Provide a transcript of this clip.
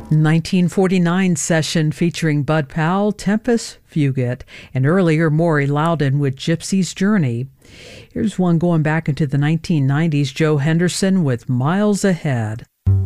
1949 session featuring Bud Powell, Tempest Fugit, and earlier Maury Loudon with Gypsy's Journey. Here's one going back into the 1990s, Joe Henderson with Miles Ahead.